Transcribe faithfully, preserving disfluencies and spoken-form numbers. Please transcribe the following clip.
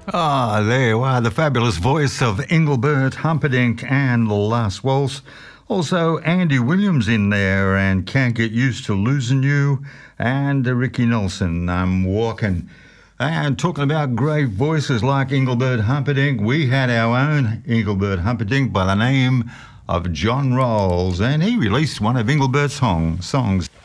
Ah, there you are, the fabulous voice of Engelbert Humperdinck and The Last Waltz. Also, Andy Williams in there and Can't Get Used to Losing You, and uh, Ricky Nelson, I'm Walking. And talking about great voices like Engelbert Humperdinck, we had our own Engelbert Humperdinck by the name of John Rolls, and he released one of Engelbert's song, songs.